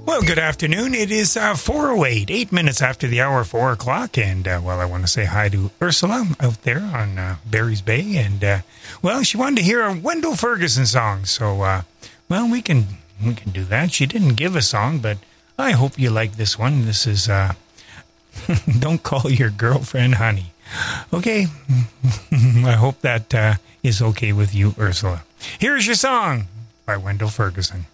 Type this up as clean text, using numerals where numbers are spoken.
Well, good afternoon. It is 4:08, 8 minutes after the hour, 4 o'clock. And, well, I want to say hi to Ursula out there on Barry's Bay. And, well, she wanted to hear a Wendell Ferguson song. So, well, we can do that. She didn't give a song, but I hope you like this one. This is Don't Call Your Girlfriend Honey. Okay. I hope that is okay with you, Ursula. Here's your song by Wendell Ferguson.